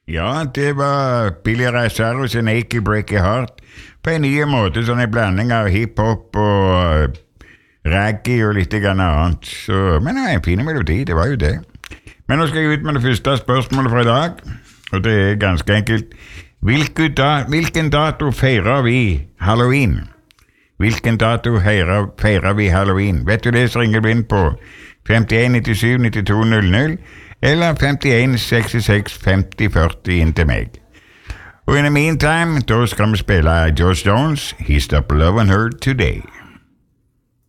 Ja, det var Billy Ray sin Achy Breaky Heart på en ny måte, sånn en blanding av hiphop og reggae og litt annet. Så, men det er en fin melodi, det var jo det. Men nå skal jeg ut med det første spørsmålet fra i dag, og det er ganske enkelt. Hvilken dato feirer vi Halloween? Hvilken dato feirer vi Halloween? Vet du det, så ringer du inn på 51 97 92 00 eller 51 66 50 40 inn til meg. Og in the meantime, da skal vi spille George Jones, He Stopped Loving Her Today.